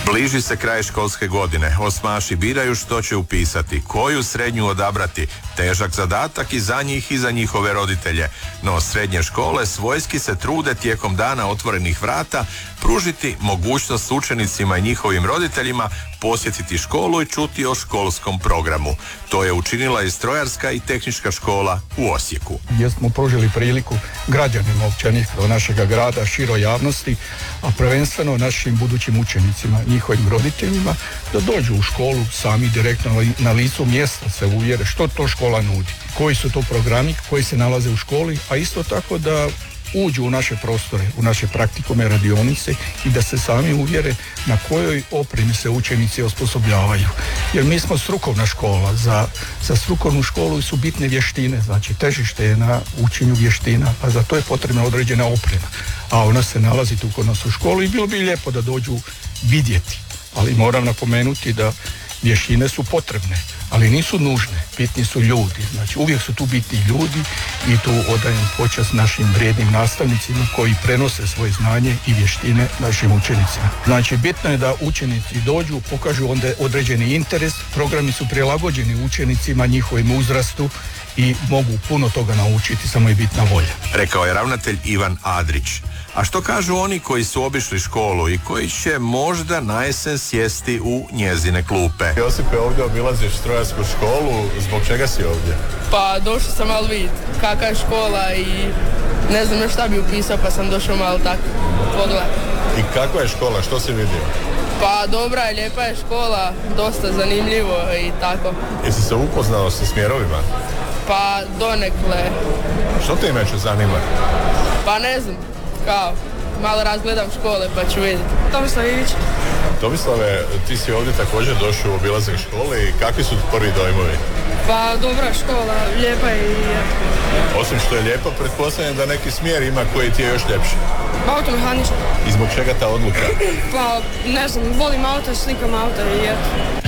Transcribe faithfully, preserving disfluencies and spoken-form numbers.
Bliži se kraj školske godine. Osmaši biraju što će upisati, koju srednju odabrati. Težak zadatak i za njih i za njihove roditelje. No srednje škole svojski se trude tijekom dana otvorenih vrata pružiti mogućnost učenicima i njihovim roditeljima posjetiti školu i čuti o školskom programu. To je učinila i Strojarska i tehnička škola u Osijeku. Gdje smo pružili priliku građanima općenito našega grada, široj javnosti, a prvenstveno našim budućim učenicima, njihovim roditeljima, da dođu u školu sami direktno na licu mjesta se uvjere što to škola nudi, koji su to programi koji se nalaze u školi, a isto tako da uđu u naše prostore, u naše praktikume, radionice i da se sami uvjere na kojoj opremi se učenici osposobljavaju. Jer mi smo strukovna škola, za, za strukovnu školu su bitne vještine, znači težište je na učenju vještina, a za to je potrebna određena oprema. A ona se nalazi tu kod nas u školi i bilo bi lijepo da dođu vidjeti. Ali moram napomenuti da vještine su potrebne, ali nisu nužne, bitni su ljudi. Znači uvijek su tu bitni ljudi i tu odajem počast našim vrijednim nastavnicima koji prenose svoje znanje i vještine našim učenicima. Znači bitno je da učenici dođu, pokažu onda određeni interes, programi su prilagođeni učenicima, njihovom uzrastu i mogu puno toga naučiti, samo je bitna volja. Rekao je ravnatelj Ivan Adrić. A što kažu oni koji su obišli školu i koji će možda na jesen sjesti u njezine klupe? Josipe, ovdje obilaziš strojarsku školu, zbog čega si ovdje? Pa došao sam malo vidjeti kakva je škola i ne znam još šta bi upisao, pa sam došao malo tako pogledati. I kakva je škola, što si vidio? Pa dobra je, lijepa je škola, dosta zanimljivo i tako. Jesi se upoznao sa smjerovima? Pa donekle. Što te inače zanima? Pa ne znam. Kao, malo razgledam škole pa ću vidjeti. Tomislav Ivić. Tomislave, ti si ovdje također došao u obilazak škole i kakvi su prvi dojmovi? Pa dobra škola, lijepa je i... Osim što je lijepa, pretpostavljam da neki smjer ima koji ti je još ljepši. Automehaničar. I zbog čega ta odluka? Pa ne znam, volim auto, slikam auto i eto.